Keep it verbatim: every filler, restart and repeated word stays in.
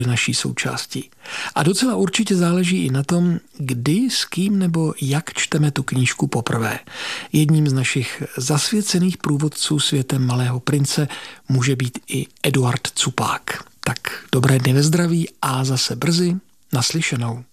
naší součástí. A docela určitě záleží i na tom, kdy, s kým nebo jak čteme tu knížku poprvé. Jedním z našich zasvěcených průvodců světem Malého prince může být i Eduard Cupák. Tak dobré dny ve zdraví a zase brzy naslyšenou.